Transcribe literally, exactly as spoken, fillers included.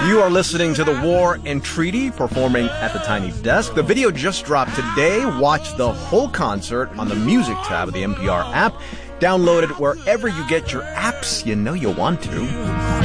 You are listening to The War and Treaty, performing at the Tiny Desk. The video just dropped today. Watch the whole concert on the Music tab of the N P R app. Download it wherever you get your apps. You know you want to.